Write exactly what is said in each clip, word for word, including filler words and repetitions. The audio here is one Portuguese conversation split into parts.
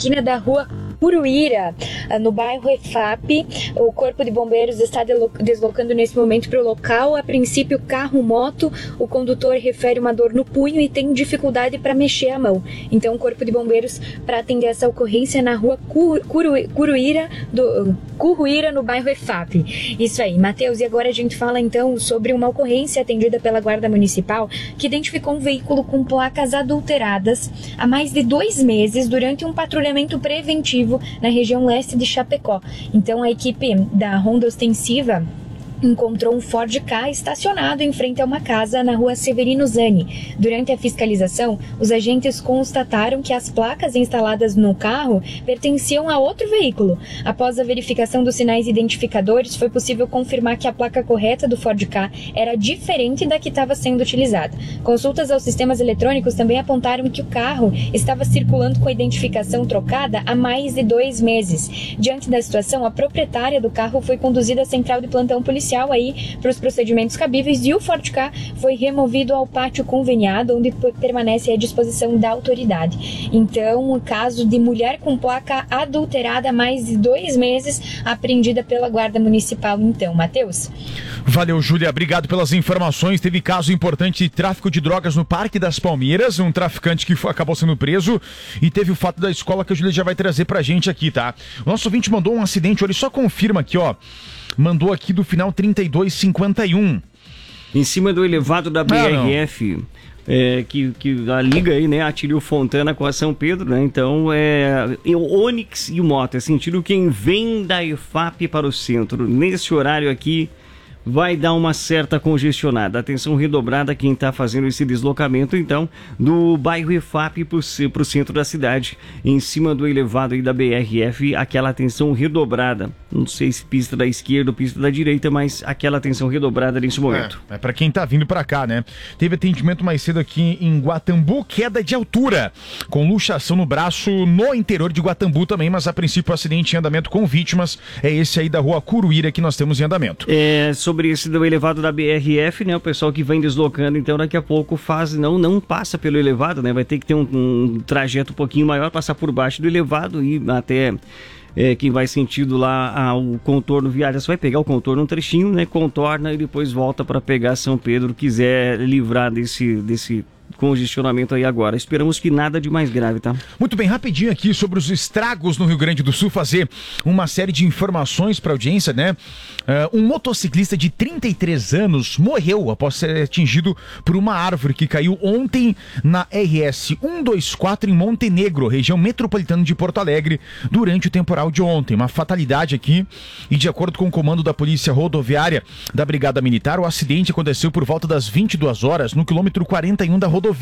esquina da rua Curuíra, no bairro Efap. O Corpo de Bombeiros está deslocando nesse momento para o local. A princípio, carro-moto, o condutor refere uma dor no punho e tem dificuldade para mexer a mão. Então, o Corpo de Bombeiros, para atender essa ocorrência na rua Curuíra, do, Curuíra, no bairro Efap. Isso aí, Matheus. E agora a gente fala então sobre uma ocorrência atendida pela Guarda Municipal que identificou um veículo com placas adulteradas há mais de dois meses durante um patrulhamento preventivo na região leste de Chapecó. Então a equipe da Ronda Ostensiva encontrou um Ford Ka estacionado em frente a uma casa na rua Severino Zani. Durante a fiscalização, os agentes constataram que as placas instaladas no carro pertenciam a outro veículo. Após a verificação dos sinais identificadores, foi possível confirmar que a placa correta do Ford Ka era diferente da que estava sendo utilizada. Consultas aos sistemas eletrônicos também apontaram que o carro estava circulando com a identificação trocada há mais de dois meses. Diante da situação, a proprietária do carro foi conduzida à central de plantão policial aí para os procedimentos cabíveis e o Ford Ka foi removido ao pátio conveniado, onde permanece à disposição da autoridade. Então, o caso de mulher com placa adulterada há mais de dois meses, apreendida pela Guarda Municipal. Então, Matheus. Valeu, Júlia. Obrigado pelas informações. Teve caso importante de tráfico de drogas no Parque das Palmeiras, um traficante que foi, acabou sendo preso, e teve o fato da escola que a Júlia já vai trazer pra gente aqui, tá? O nosso ouvinte mandou um acidente, ele só confirma aqui, ó. Mandou aqui do final trinta e dois cinquenta e um. Em cima do elevado da B R F, ah, é, que, que a liga aí, né, Atílio Fontana com a São Pedro, né? Então, é o Onix e o Moto, é sentido quem vem da E F A P para o centro. Nesse horário aqui, vai dar uma certa congestionada. Atenção redobrada quem está fazendo esse deslocamento, então, do bairro E F A P para o centro da cidade, em cima do elevado aí da B R F, aquela atenção redobrada. Não sei se pista da esquerda ou pista da direita, mas aquela atenção redobrada nesse momento. É, é para quem tá vindo para cá, né? Teve atendimento mais cedo aqui em Guatambu, queda de altura, com luxação no braço no interior de Guatambu também, mas a princípio o acidente em andamento com vítimas é esse aí da rua Curuíra que nós temos em andamento. É, sobre esse do elevado da B R F, né? O pessoal que vem deslocando, então daqui a pouco faz, não, não passa pelo elevado, né? Vai ter que ter um, um trajeto um pouquinho maior, passar por baixo do elevado e até... É, quem vai sentido lá ao contorno viário, você vai pegar o contorno um trechinho, né? Contorna e depois volta para pegar São Pedro, quiser livrar desse, desse congestionamento aí agora. Esperamos que nada de mais grave, tá? Muito bem, rapidinho aqui sobre os estragos no Rio Grande do Sul, fazer uma série de informações para a audiência, né? Uh, um motociclista de trinta e três anos morreu após ser atingido por uma árvore que caiu ontem na R S cento e vinte e quatro em Montenegro, região metropolitana de Porto Alegre, durante o temporal de ontem. Uma fatalidade aqui, e de acordo com o comando da Polícia Rodoviária da Brigada Militar, o acidente aconteceu por volta das vinte e duas horas no quilômetro quarenta e um da rodovia.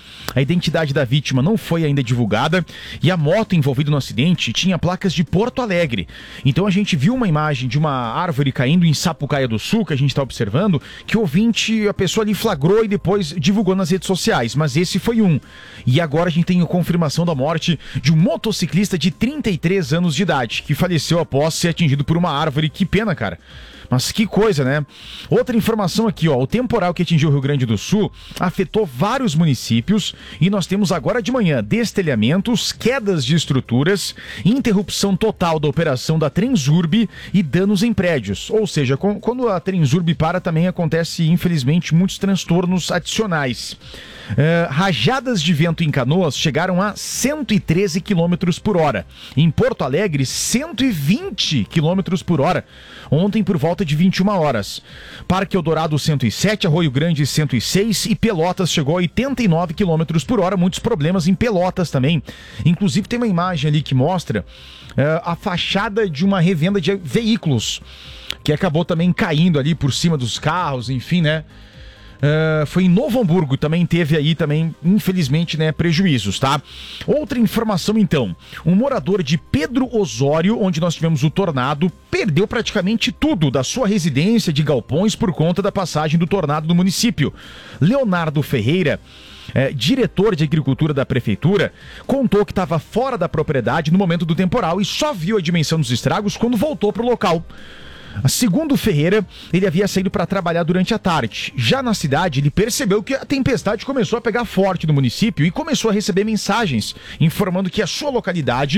A identidade da vítima não foi ainda divulgada e a moto envolvida no acidente tinha placas de Porto Alegre. Então a gente viu uma imagem de uma árvore caindo em Sapucaia do Sul, que a gente está observando, que o ouvinte, a pessoa ali flagrou e depois divulgou nas redes sociais, mas esse foi um. E agora a gente tem a confirmação da morte de um motociclista de trinta e três anos de idade, que faleceu após ser atingido por uma árvore. Que pena, cara. Mas que coisa, né? Outra informação aqui, ó, o temporal que atingiu o Rio Grande do Sul afetou vários municípios e nós temos agora de manhã destelhamentos, quedas de estruturas, interrupção total da operação da Transurb e danos em prédios. Ou seja, com, quando a Transurb para também acontece, infelizmente, muitos transtornos adicionais. Uh, rajadas de vento em Canoas chegaram a cento e treze quilômetros por hora. Em Porto Alegre, cento e vinte quilômetros por hora. Ontem, por volta de vinte e uma horas. Parque Eldorado cento e sete, Arroio Grande cento e seis e Pelotas chegou a oitenta e nove quilômetros por hora. Muitos problemas em Pelotas também. Inclusive tem uma imagem ali que mostra uh, a fachada de uma revenda de veículos, que acabou também caindo ali por cima dos carros, enfim, né? Uh, foi em Novo Hamburgo, também teve aí também, infelizmente, né, prejuízos, tá? Outra informação então, um morador de Pedro Osório, onde nós tivemos o tornado, perdeu praticamente tudo da sua residência de galpões por conta da passagem do tornado no município. Leonardo Ferreira, É, diretor de agricultura da prefeitura, contou que estava fora da propriedade no momento do temporal e só viu a dimensão dos estragos quando voltou para o local. Segundo Ferreira, ele havia saído para trabalhar durante a tarde. Já na cidade, ele percebeu que a tempestade começou a pegar forte no município e começou a receber mensagens informando que a sua localidade